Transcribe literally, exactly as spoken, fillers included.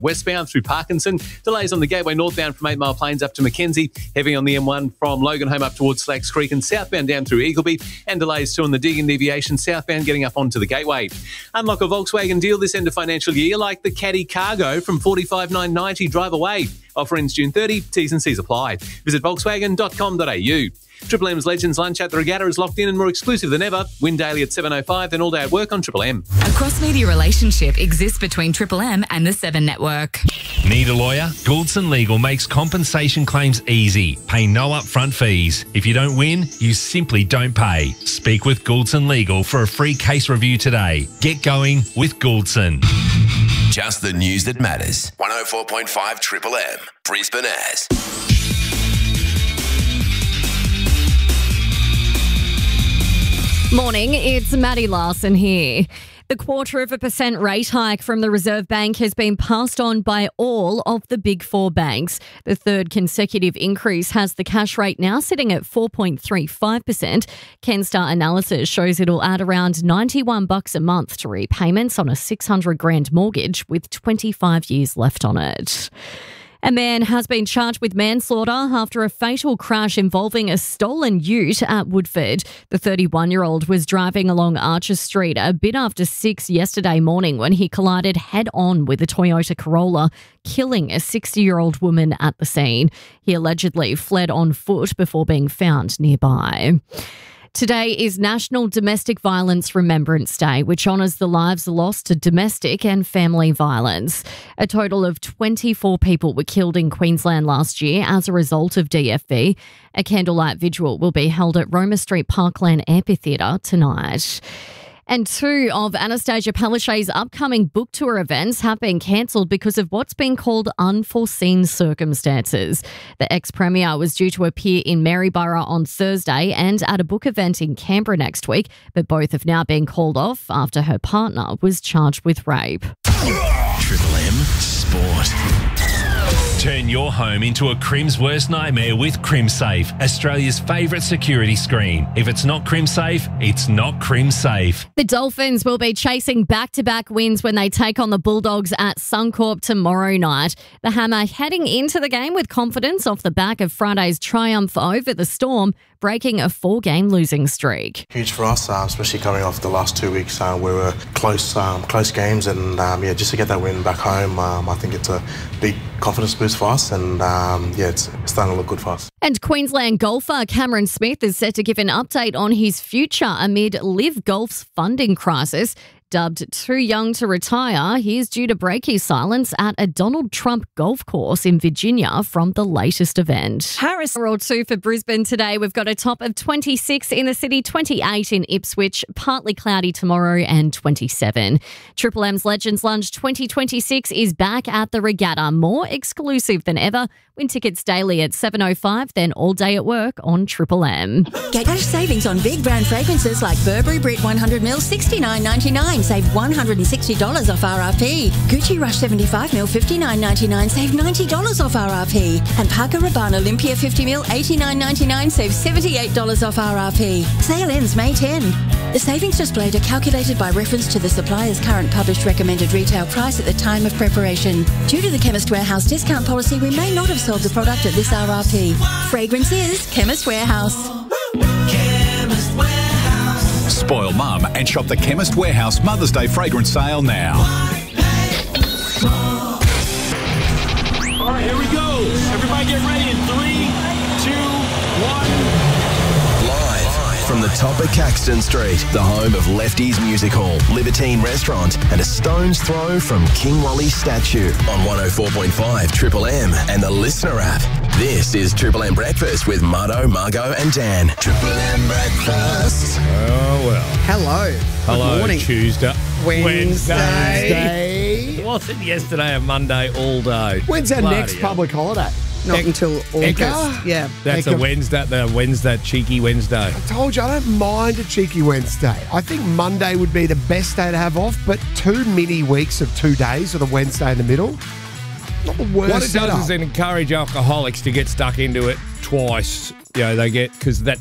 Westbound through Parkinson. Delays on the Gateway northbound from eight Mile Plains up to Mackenzie. Heavy on the M one from Logan Home up towards Slacks Creek and southbound down through Eagleby. And delays too on the Deagon deviation southbound getting up onto the Gateway. Unlock a Volkswagen deal this end of financial year like the Caddy Cargo from forty-five thousand nine hundred ninety dollars drive away. Offer ends June thirtieth. T's and C's apply. Visit volkswagen dot com dot a u. Triple M's Legends Lunch at the Regatta is locked in and more exclusive than ever. Win daily at seven oh five, then all day at work on Triple M. A cross-media relationship exists between Triple M and the Seven Network. Need a lawyer? Gouldson Legal makes compensation claims easy. Pay no upfront fees. If you don't win, you simply don't pay. Speak with Gouldson Legal for a free case review today. Get going with Gouldson. Just the news that matters. one oh four point five Triple M, Brisbane as. Morning, it's Maddie Larson here. The quarter of a percent rate hike from the Reserve Bank has been passed on by all of the big four banks. The third consecutive increase has the cash rate now sitting at four point three five percent. Kenstar analysis shows it'll add around ninety-one bucks a month to repayments on a six hundred grand mortgage with twenty-five years left on it. A man has been charged with manslaughter after a fatal crash involving a stolen ute at Woodford. The thirty-one-year-old was driving along Archer Street a bit after six yesterday morning when he collided head-on with a Toyota Corolla, killing a sixty-year-old woman at the scene. He allegedly fled on foot before being found nearby. Today is National Domestic Violence Remembrance Day, which honours the lives lost to domestic and family violence. A total of twenty-four people were killed in Queensland last year as a result of D F V. A candlelight vigil will be held at Roma Street Parkland Amphitheatre tonight. And two of Anastasia Palaszczuk's upcoming book tour events have been cancelled because of what's been called unforeseen circumstances. The ex-premier was due to appear in Maryborough on Thursday and at a book event in Canberra next week, but both have now been called off after her partner was charged with rape. Triple M Sport. Turn your home into a Crim's worst nightmare with CrimSafe, Australia's favourite security screen. If it's not CrimSafe, it's not CrimSafe. The Dolphins will be chasing back-to-back wins when they take on the Bulldogs at Suncorp tomorrow night. The Hammer heading into the game with confidence off the back of Friday's triumph over the Storm, breaking a four-game losing streak. Huge for us, uh, especially coming off the last two weeks. Uh, we were close, um, close games, and um, yeah, just to get that win back home, um, I think it's a big confidence boost for us, and um, yeah, it's starting to look good for us. And Queensland golfer Cameron Smith is set to give an update on his future amid Live Golf's funding crisis. Dubbed too young to retire, he is due to break his silence at a Donald Trump golf course in Virginia from the latest event. Harris World two for Brisbane today. We've got a top of twenty-six in the city, twenty-eight in Ipswich, partly cloudy tomorrow and twenty-seven. Triple M's Legends Lunch twenty twenty-six is back at the Regatta, more exclusive than ever. Win tickets daily at seven oh five, then all day at work on Triple M. Get cash savings on big brand fragrances like Burberry Brit one hundred mil, sixty-nine ninety-nine. Save one hundred sixty dollars off R R P. Gucci Rush seventy-five mil, fifty-nine ninety-nine. Save ninety dollars off R R P. And Parker Rabanne Olympia fifty mil, eighty-nine ninety-nine. Save seventy-eight dollars off R R P. Sale ends May tenth. The savings displayed are calculated by reference to the supplier's current published recommended retail price at the time of preparation. Due to the Chemist Warehouse discount policy, we may not have sold the product at this R R P. Fragrance is Chemist Warehouse. Chemist Warehouse. Spoil mum and shop the Chemist Warehouse Mother's Day fragrance sale now. All right, here we go. Everybody get ready in three, two, one. From the top of Caxton Street, the home of Lefty's Music Hall, Libertine Restaurant, and a stone's throw from King Wally's statue on one oh four point five Triple M and the Listener app. This is Triple M Breakfast with Mardo, Margot and Dan. Triple M Breakfast. Oh, well. Hello. Hello, Good morning. Tuesday. Wednesday. Wednesday. It wasn't yesterday and Monday all day. When's our Bloody next hell. public holiday? Not Ec- until August. Eka? Yeah. That's Eka. a Wednesday, the Wednesday, cheeky Wednesday. I told you, I don't mind a cheeky Wednesday. I think Monday would be the best day to have off, but two mini weeks of two days with a Wednesday in the middle, not the worst What it setup. does is it encourage alcoholics to get stuck into it twice. You know, they get, because that